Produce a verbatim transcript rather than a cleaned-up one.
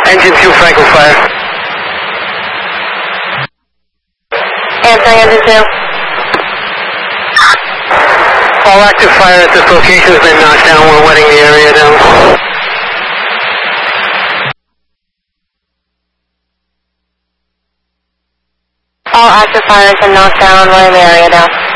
Engine two, Franco fire. Answering engine two. All active fire at this location has been knocked down. We're wetting the area down. All active fire has been knocked down. Wetting the area down.